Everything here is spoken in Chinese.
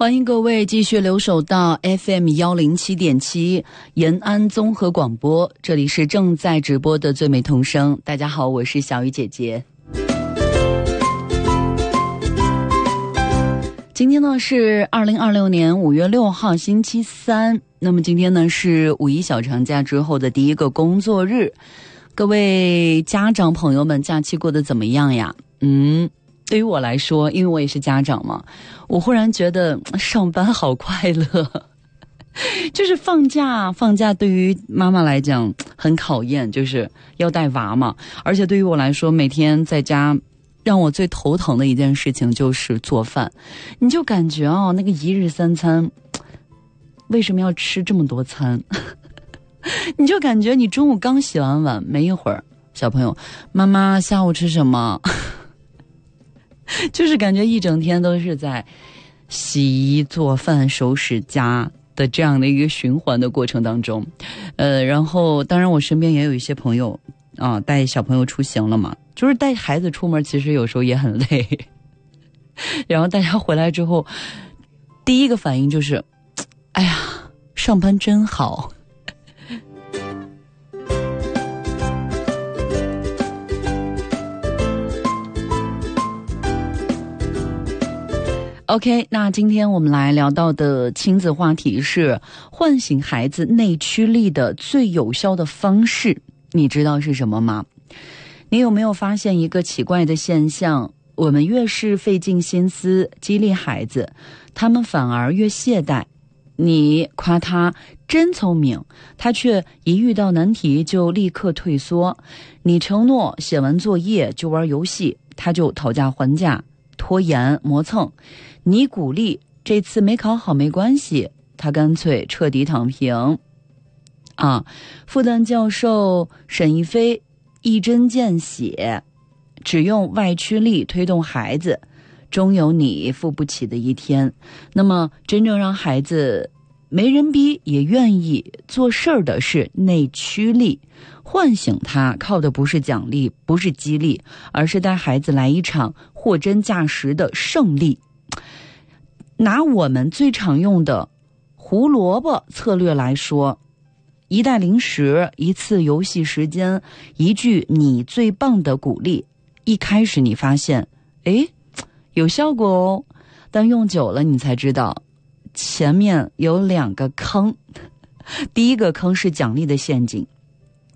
欢迎各位继续留守到 FM107.7 延安综合广播，这里是正在直播的最美童声。大家好，我是小雨姐姐。今天呢是2026年5月6号星期三，那么今天呢是五一小长假之后的第一个工作日，各位家长朋友们假期过得怎么样呀？对于我来说，因为我也是家长嘛，我忽然觉得上班好快乐。就是放假对于妈妈来讲很考验，就是要带娃嘛，而且对于我来说，每天在家让我最头疼的一件事情就是做饭。你就感觉那个一日三餐为什么要吃这么多餐？你就感觉你中午刚洗完碗没一会儿，小朋友妈妈下午吃什么？就是感觉一整天都是在洗衣做饭收拾家的这样的一个循环的过程当中。然后当然我身边也有一些朋友带小朋友出行了嘛，就是带孩子出门其实有时候也很累。然后大家回来之后第一个反应就是哎呀，上班真好。OK， 那今天我们来聊到的亲子话题是唤醒孩子内驱力的最有效的方式，你知道是什么吗？你有没有发现一个奇怪的现象？我们越是费尽心思激励孩子，他们反而越懈怠。你夸他真聪明，他却一遇到难题就立刻退缩。你承诺写完作业就玩游戏，他就讨价还价，拖延磨蹭。你鼓励这次没考好没关系，他干脆彻底躺平。复旦教授沈一飞一针见血，只用外驱力推动孩子，终有你付不起的一天。那么真正让孩子没人逼也愿意做事儿的是内驱力，唤醒他靠的不是奖励，不是激励，而是带孩子来一场货真价实的胜利。拿我们最常用的胡萝卜策略来说，一袋零食，一次游戏时间，一句你最棒的鼓励，一开始你发现有效果哦，但用久了你才知道前面有2个坑。第一个坑是奖励的陷阱，